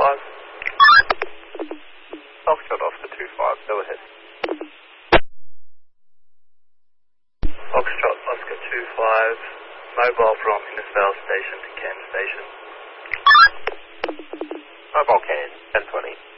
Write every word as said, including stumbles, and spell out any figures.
five. Foxtrot Oscar two five, go ahead. Foxtrot Oscar two five, mobile from Innisfail Station to Cairns Station. Mobile Cairns, ten twenty.